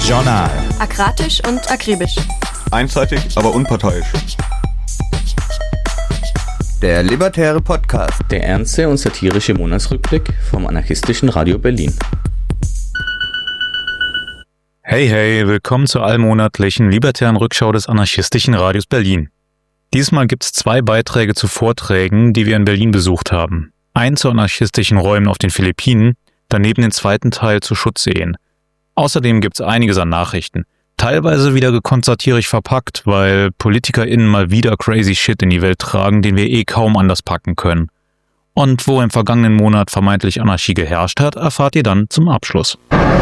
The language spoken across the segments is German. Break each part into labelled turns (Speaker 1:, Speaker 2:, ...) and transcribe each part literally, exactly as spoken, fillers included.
Speaker 1: Journal.
Speaker 2: Akratisch und akribisch.
Speaker 3: Einseitig, aber unparteiisch.
Speaker 4: Der Libertäre Podcast.
Speaker 5: Der ernste und satirische Monatsrückblick vom anarchistischen Radio Berlin.
Speaker 6: Hey, hey, willkommen zur allmonatlichen libertären Rückschau des anarchistischen Radios Berlin. Diesmal gibt es zwei Beiträge zu Vorträgen, die wir in Berlin besucht haben. Einen zu anarchistischen Räumen auf den Philippinen, daneben den zweiten Teil zu Schutzehen. Außerdem gibt es einiges an Nachrichten. Teilweise wieder gekonnt satirisch verpackt, weil PolitikerInnen mal wieder crazy shit in die Welt tragen, den wir eh kaum anders packen können. Und wo im vergangenen Monat vermeintlich Anarchie geherrscht hat, erfahrt ihr dann zum Abschluss.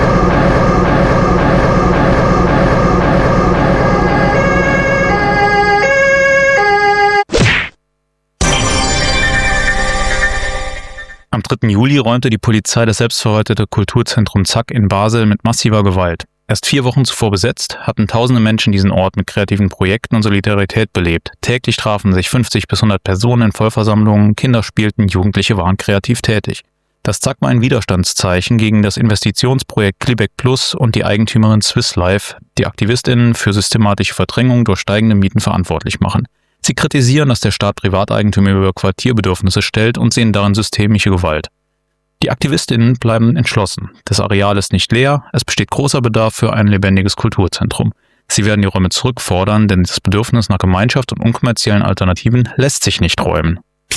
Speaker 6: Am dritten Juli räumte die Polizei das selbstverwaltete Kulturzentrum Zack in Basel mit massiver Gewalt. Erst vier Wochen zuvor besetzt, hatten tausende Menschen diesen Ort mit kreativen Projekten und Solidarität belebt. Täglich trafen sich fünfzig bis hundert Personen in Vollversammlungen, Kinder spielten, Jugendliche waren kreativ tätig. Das Zack war ein Widerstandszeichen gegen das Investitionsprojekt Klebeck Plus und die Eigentümerin Swiss Life, die AktivistInnen für systematische Verdrängung durch steigende Mieten verantwortlich machen. Sie kritisieren, dass der Staat Privateigentümer über Quartierbedürfnisse stellt und sehen darin systemische Gewalt. Die AktivistInnen bleiben entschlossen. Das Areal ist nicht leer, es besteht großer Bedarf für ein lebendiges Kulturzentrum. Sie werden die Räume zurückfordern, denn das Bedürfnis nach Gemeinschaft und unkommerziellen Alternativen lässt sich nicht räumen.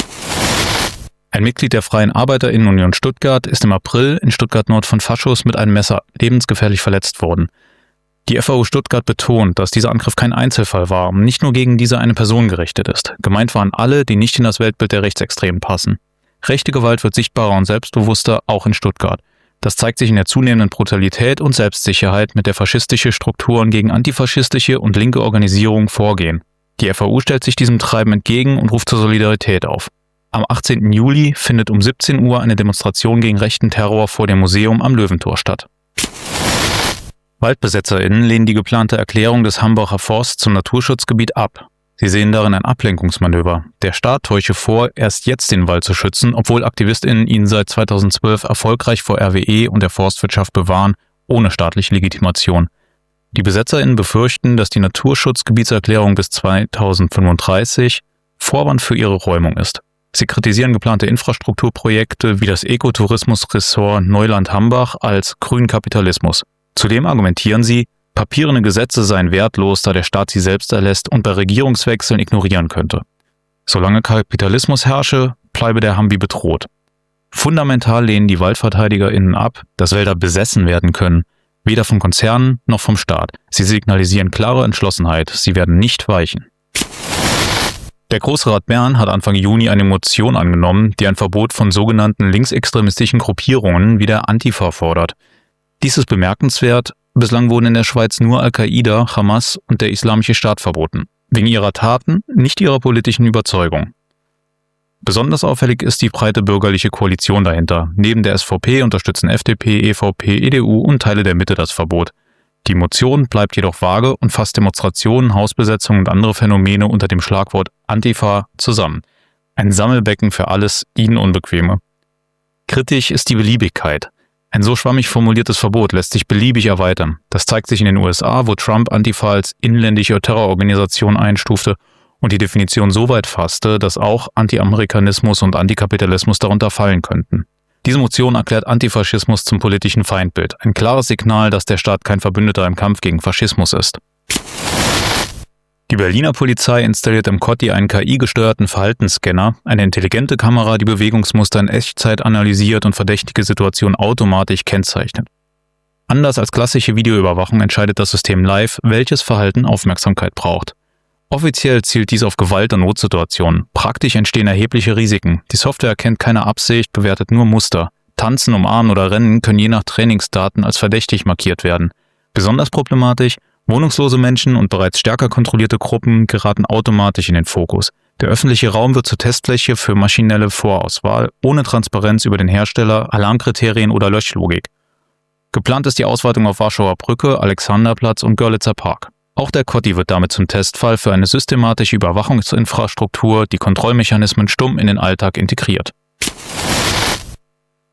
Speaker 6: Ein Mitglied der Freien ArbeiterInnen-Union Stuttgart ist im April in Stuttgart-Nord von Faschos mit einem Messer lebensgefährlich verletzt worden. Die F A U Stuttgart betont, dass dieser Angriff kein Einzelfall war und nicht nur gegen diese eine Person gerichtet ist. Gemeint waren alle, die nicht in das Weltbild der Rechtsextremen passen. Rechte Gewalt wird sichtbarer und selbstbewusster, auch in Stuttgart. Das zeigt sich in der zunehmenden Brutalität und Selbstsicherheit, mit der faschistische Strukturen gegen antifaschistische und linke Organisierungen vorgehen. Die F A U stellt sich diesem Treiben entgegen und ruft zur Solidarität auf. Am achtzehnten Juli findet um siebzehn Uhr eine Demonstration gegen rechten Terror vor dem Museum am Löwentor statt. WaldbesetzerInnen lehnen die geplante Erklärung des Hambacher Forsts zum Naturschutzgebiet ab. Sie sehen darin ein Ablenkungsmanöver. Der Staat täusche vor, erst jetzt den Wald zu schützen, obwohl AktivistInnen ihn seit zweitausendzwölf erfolgreich vor R W E und der Forstwirtschaft bewahren, ohne staatliche Legitimation. Die BesetzerInnen befürchten, dass die Naturschutzgebietserklärung bis zweitausendfünfunddreißig Vorwand für ihre Räumung ist. Sie kritisieren geplante Infrastrukturprojekte wie das Ekotourismusressort Neuland-Hambach als grünen Kapitalismus. Zudem argumentieren sie, papierende Gesetze seien wertlos, da der Staat sie selbst erlässt und bei Regierungswechseln ignorieren könnte. Solange Kapitalismus herrsche, bleibe der Hambi bedroht. Fundamental lehnen die WaldverteidigerInnen ab, dass Wälder besessen werden können, weder von Konzernen noch vom Staat. Sie signalisieren klare Entschlossenheit, sie werden nicht weichen. Der Großrat Bern hat Anfang Juni eine Motion angenommen, die ein Verbot von sogenannten linksextremistischen Gruppierungen wie der Antifa fordert. Dies ist bemerkenswert, bislang wurden in der Schweiz nur Al-Qaida, Hamas und der Islamische Staat verboten. Wegen ihrer Taten, nicht ihrer politischen Überzeugung. Besonders auffällig ist die breite bürgerliche Koalition dahinter. Neben der S V P unterstützen F D P, E V P, E D U und Teile der Mitte das Verbot. Die Motion bleibt jedoch vage und fasst Demonstrationen, Hausbesetzungen und andere Phänomene unter dem Schlagwort Antifa zusammen. Ein Sammelbecken für alles ihnen Unbequeme. Kritisch ist die Beliebigkeit. Ein so schwammig formuliertes Verbot lässt sich beliebig erweitern. Das zeigt sich in den U S A, wo Trump Antifa als inländische Terrororganisation einstufte und die Definition so weit fasste, dass auch Anti-Amerikanismus und Antikapitalismus darunter fallen könnten. Diese Motion erklärt Antifaschismus zum politischen Feindbild. Ein klares Signal, dass der Staat kein Verbündeter im Kampf gegen Faschismus ist. Die Berliner Polizei installiert im Kotti einen K I-gesteuerten Verhaltensscanner, eine intelligente Kamera, die Bewegungsmuster in Echtzeit analysiert und verdächtige Situationen automatisch kennzeichnet. Anders als klassische Videoüberwachung entscheidet das System live, welches Verhalten Aufmerksamkeit braucht. Offiziell zielt dies auf Gewalt- und Notsituationen. Praktisch entstehen erhebliche Risiken. Die Software erkennt keine Absicht, bewertet nur Muster. Tanzen, Umarmen oder Rennen können je nach Trainingsdaten als verdächtig markiert werden. Besonders problematisch: wohnungslose Menschen und bereits stärker kontrollierte Gruppen geraten automatisch in den Fokus. Der öffentliche Raum wird zur Testfläche für maschinelle Vorauswahl, ohne Transparenz über den Hersteller, Alarmkriterien oder Löschlogik. Geplant ist die Ausweitung auf Warschauer Brücke, Alexanderplatz und Görlitzer Park. Auch der Kotti wird damit zum Testfall für eine systematische Überwachungsinfrastruktur, die Kontrollmechanismen stumm in den Alltag integriert.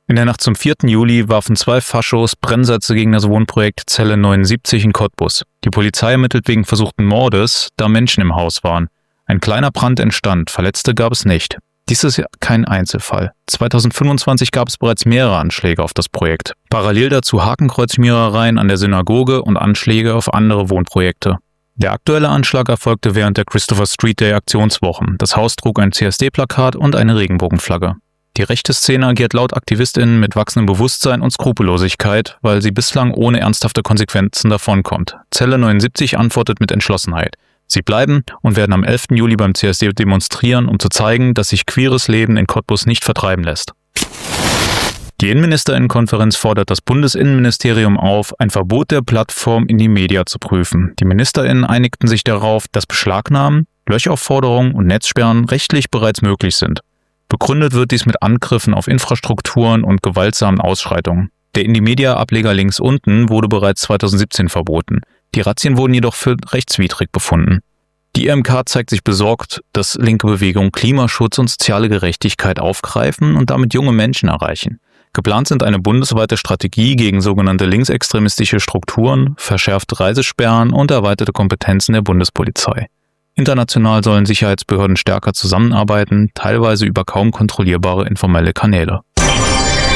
Speaker 6: In der Nacht zum vierten Juli warfen zwei Faschos Brennsätze gegen das Wohnprojekt Zelle neunundsiebzig in Cottbus. Die Polizei ermittelt wegen versuchten Mordes, da Menschen im Haus waren. Ein kleiner Brand entstand, Verletzte gab es nicht. Dies ist kein Einzelfall. zweitausendfünfundzwanzig gab es bereits mehrere Anschläge auf das Projekt. Parallel dazu Hakenkreuzschmierereien an der Synagoge und Anschläge auf andere Wohnprojekte. Der aktuelle Anschlag erfolgte während der Christopher Street Day Aktionswochen. Das Haus trug ein C S D-Plakat und eine Regenbogenflagge. Die rechte Szene agiert laut AktivistInnen mit wachsendem Bewusstsein und Skrupellosigkeit, weil sie bislang ohne ernsthafte Konsequenzen davonkommt. Zelle neunundsiebzig antwortet mit Entschlossenheit. Sie bleiben und werden am elften Juli beim C S D demonstrieren, um zu zeigen, dass sich queeres Leben in Cottbus nicht vertreiben lässt. Die Innenministerinnenkonferenz fordert das Bundesinnenministerium auf, ein Verbot der Plattform Indymedia zu prüfen. Die MinisterInnen einigten sich darauf, dass Beschlagnahmen, Löchaufforderungen und Netzsperren rechtlich bereits möglich sind. Begründet wird dies mit Angriffen auf Infrastrukturen und gewaltsamen Ausschreitungen. Der Indymedia-Ableger links unten wurde bereits zweitausendsiebzehn verboten. Die Razzien wurden jedoch für rechtswidrig befunden. Die I M K zeigt sich besorgt, dass linke Bewegungen Klimaschutz und soziale Gerechtigkeit aufgreifen und damit junge Menschen erreichen. Geplant sind eine bundesweite Strategie gegen sogenannte linksextremistische Strukturen, verschärfte Reisesperren und erweiterte Kompetenzen der Bundespolizei. International sollen Sicherheitsbehörden stärker zusammenarbeiten, teilweise über kaum kontrollierbare informelle Kanäle.